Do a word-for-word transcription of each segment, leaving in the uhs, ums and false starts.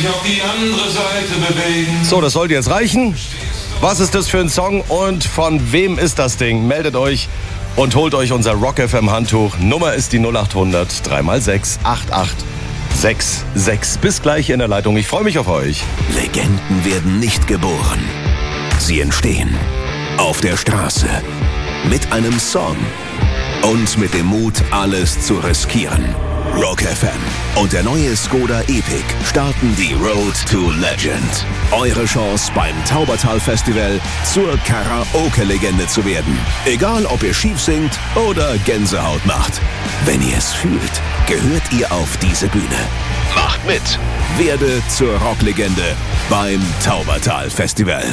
dich auf die andere Seite bewegen. So, das sollte jetzt reichen. Was ist das für ein Song und von wem ist das Ding? Meldet euch und holt euch unser Rock F M Handtuch. Nummer ist die null acht hundert drei mal sechs acht acht sechs sechs. Bis gleich in der Leitung. Ich freue mich auf euch. Legenden werden nicht geboren. Sie entstehen auf der Straße mit einem Song und mit dem Mut, alles zu riskieren. Rock F M und der neue Skoda Epic starten die Road to Legend. Eure Chance beim Taubertal Festival zur Karaoke-Legende zu werden. Egal, ob ihr schief singt oder Gänsehaut macht. Wenn ihr es fühlt, gehört ihr auf diese Bühne. Macht mit. Werde zur Rocklegende beim Taubertal Festival.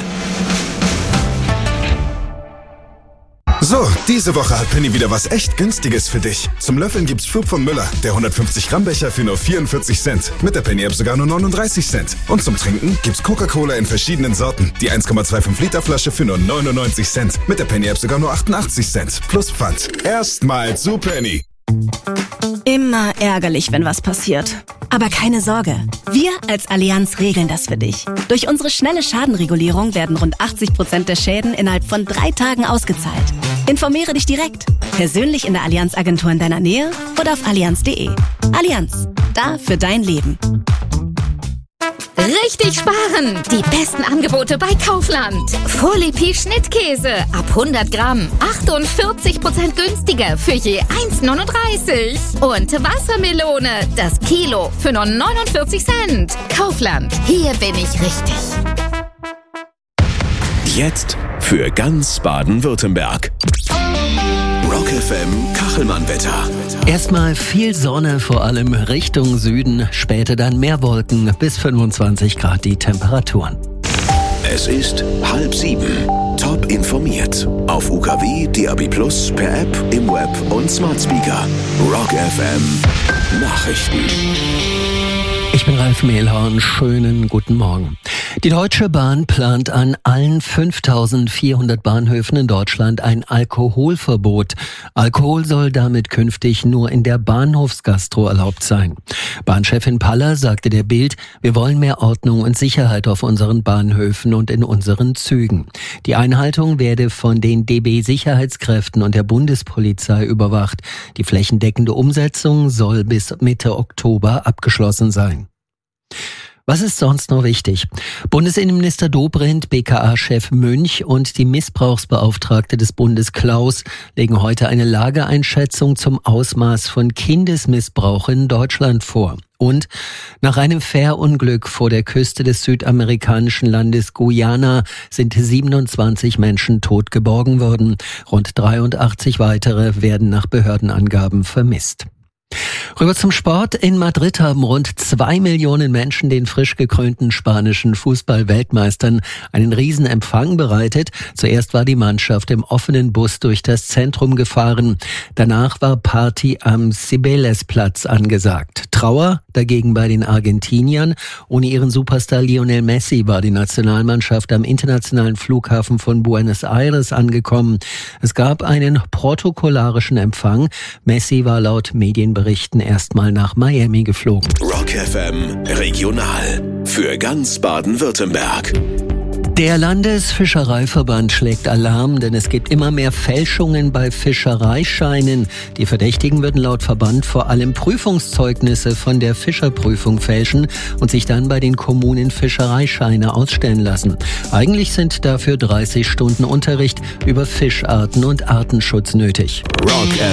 So, diese Woche hat Penny wieder was echt Günstiges für dich. Zum Löffeln gibt's Schwupp von Müller, der hundertfünfzig Gramm Becher für nur vierundvierzig Cent. Mit der Penny-App sogar nur neununddreißig Cent. Und zum Trinken gibt's Coca-Cola in verschiedenen Sorten. Die eins Komma fünfundzwanzig Liter Flasche für nur neunundneunzig Cent. Mit der Penny-App sogar nur achtundachtzig Cent. Plus Pfand. Erstmal zu Penny. Immer ärgerlich, wenn was passiert. Aber keine Sorge, wir als Allianz regeln das für dich. Durch unsere schnelle Schadenregulierung werden rund achtzig Prozent der Schäden innerhalb von drei Tagen ausgezahlt. Informiere dich direkt, persönlich in der Allianz-Agentur in deiner Nähe oder auf allianz punkt de. Allianz, da für dein Leben. Richtig sparen! Die besten Angebote bei Kaufland. Folipi Schnittkäse ab hundert Gramm. achtundvierzig Prozent günstiger für je eins neununddreißig. Und Wassermelone, das Kilo für nur neunundvierzig Cent. Kaufland, hier bin ich richtig. Jetzt für ganz Baden-Württemberg. Rock F M Kachelmann-Wetter. Erstmal viel Sonne, vor allem Richtung Süden, später dann mehr Wolken, bis fünfundzwanzig Grad die Temperaturen. Es ist halb sieben. Top informiert. Auf U K W, D A B Plus, per App, im Web und Smart Speaker. Rock F M Nachrichten. Ich bin Ralf Mehlhorn, schönen guten Morgen. Die Deutsche Bahn plant an allen fünftausendvierhundert Bahnhöfen in Deutschland ein Alkoholverbot. Alkohol soll damit künftig nur in der Bahnhofsgastro erlaubt sein. Bahnchefin Paller sagte der Bild, wir wollen mehr Ordnung und Sicherheit auf unseren Bahnhöfen und in unseren Zügen. Die Einhaltung werde von den D B-Sicherheitskräften und der Bundespolizei überwacht. Die flächendeckende Umsetzung soll bis Mitte Oktober abgeschlossen sein. Was ist sonst noch wichtig? Bundesinnenminister Dobrindt, B K A-Chef Münch und die Missbrauchsbeauftragte des Bundes Klaus legen heute eine Lageeinschätzung zum Ausmaß von Kindesmissbrauch in Deutschland vor. Und nach einem Fährunglück vor der Küste des südamerikanischen Landes Guyana sind siebenundzwanzig Menschen tot geborgen worden. Rund dreiundachtzig weitere werden nach Behördenangaben vermisst. Rüber zum Sport. In Madrid haben rund zwei Millionen Menschen den frisch gekrönten spanischen Fußball-Weltmeistern einen Riesenempfang bereitet. Zuerst war die Mannschaft im offenen Bus durch das Zentrum gefahren. Danach war Party am Cibeles-Platz angesagt. Trauer dagegen bei den Argentiniern. Ohne ihren Superstar Lionel Messi war die Nationalmannschaft am internationalen Flughafen von Buenos Aires angekommen. Es gab einen protokollarischen Empfang. Messi war laut Medienberichten erstmal nach Miami geflogen. Rock F M Regional für ganz Baden-Württemberg. Der Landesfischereiverband schlägt Alarm, denn es gibt immer mehr Fälschungen bei Fischereischeinen. Die Verdächtigen würden laut Verband vor allem Prüfungszeugnisse von der Fischerprüfung fälschen und sich dann bei den Kommunen Fischereischeine ausstellen lassen. Eigentlich sind dafür dreißig Stunden Unterricht über Fischarten und Artenschutz nötig. Rock